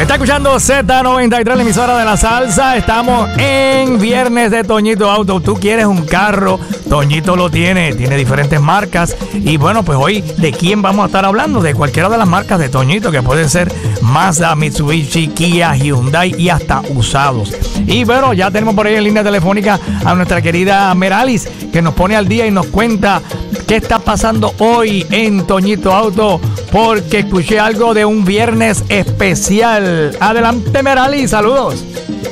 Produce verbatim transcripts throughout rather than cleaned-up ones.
Está escuchando Z noventa y tres, la emisora de la salsa. Estamos en Viernes de Toñito Auto. Tú quieres un carro, Toñito lo tiene. Tiene diferentes marcas. Y bueno, pues hoy, ¿de quién vamos a estar hablando? De cualquiera de las marcas de Toñito, que pueden ser Mazda, Mitsubishi, Kia, Hyundai y hasta usados. Y bueno, ya tenemos por ahí en línea telefónica a nuestra querida Meralis, que nos pone al día y nos cuenta qué está pasando hoy en Toñito Auto, porque escuché algo de un viernes especial. Adelante, Meralis, saludos.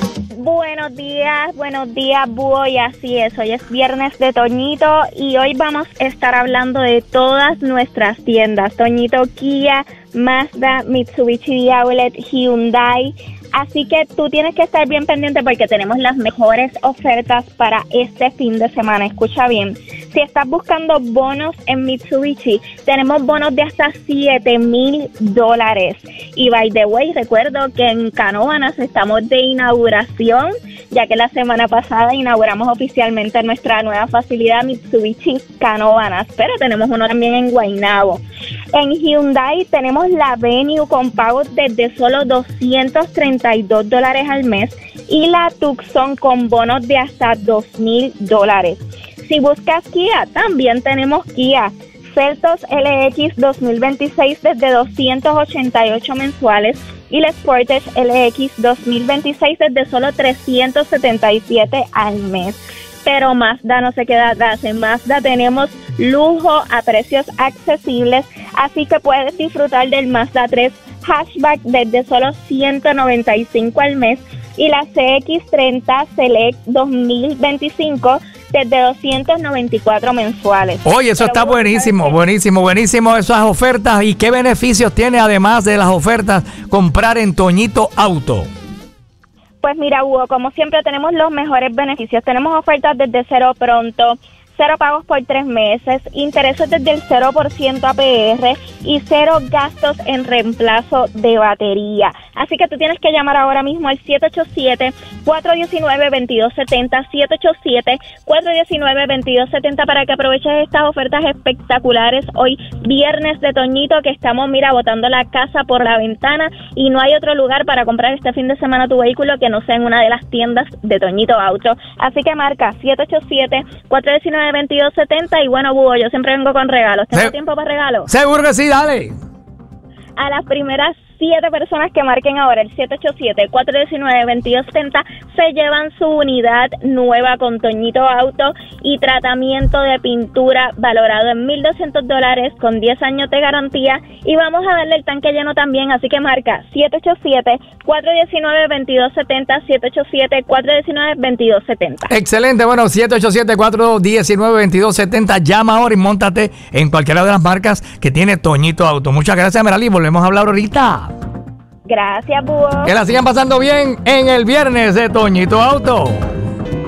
Buenos días, buenos días, Búho, y así es, hoy es viernes de Toñito y hoy vamos a estar hablando de todas nuestras tiendas, Toñito, Kia, Mazda, Mitsubishi Outlet, Hyundai. Así que tú tienes que estar bien pendiente porque tenemos las mejores ofertas para este fin de semana. Escucha bien, si estás buscando bonos en Mitsubishi, tenemos bonos de hasta siete mil dólares. Y by the way, recuerdo que en Canóvanas estamos de inauguración, ya que la semana pasada inauguramos oficialmente nuestra nueva facilidad Mitsubishi Canóvanas, pero tenemos uno también en Guaynabo. En Hyundai tenemos la Venue con pagos desde solo doscientos treinta y dos dólares al mes y la Tucson con bonos de hasta dos mil dólares. Si buscas Kia, también tenemos Kia. Seltos L X dos mil veintiséis desde doscientos ochenta y ocho mensuales y la Sportage L X dos mil veintiséis desde solo trescientos setenta y siete al mes. Pero Mazda no se queda atrás. En Mazda tenemos lujo a precios accesibles, así que puedes disfrutar del Mazda tres Hatchback desde solo ciento noventa y cinco al mes y la C X treinta Select dos mil veinticinco desde doscientos noventa y cuatro mensuales. Oye, eso Pero está buenísimo, que... buenísimo, buenísimo esas ofertas. ¿Y qué beneficios tiene además de las ofertas comprar en Toñito Auto? Pues mira, Hugo, como siempre tenemos los mejores beneficios. Tenemos ofertas desde cero pronto, cero pagos por tres meses, intereses desde el cero por ciento A P R y cero gastos en reemplazo de batería. Así que tú tienes que llamar ahora mismo al siete ocho siete, cuatro uno nueve, dos dos siete cero, siete ocho siete, cuatro uno nueve, dos dos siete cero para que aproveches estas ofertas espectaculares hoy viernes de Toñito, que estamos, mira, botando la casa por la ventana y no hay otro lugar para comprar este fin de semana tu vehículo que no sea en una de las tiendas de Toñito Auto. Así que marca siete ocho siete, cuatro uno nueve, veintidós setenta y bueno, Búho, yo siempre vengo con regalos. ¿Tengo Se- tiempo para regalos? Seguro que sí, dale. A las primeras siete personas que marquen ahora el siete ocho siete, cuatro uno nueve, veintidós setenta se llevan su unidad nueva con Toñito Auto y tratamiento de pintura valorado en mil doscientos dólares con diez años de garantía y vamos a darle el tanque lleno también, así que marca siete ocho siete, cuatro uno nueve, veintidós setenta, siete ocho siete, cuatro uno nueve, veintidós setenta. Excelente, bueno, siete ocho siete, cuatro uno nueve, veintidós setenta, llama ahora y móntate en cualquiera de las marcas que tiene Toñito Auto. Muchas gracias, Meralí, volvemos a hablar ahorita. Gracias, Búho. Que la sigan pasando bien en el viernes de Toñito Auto.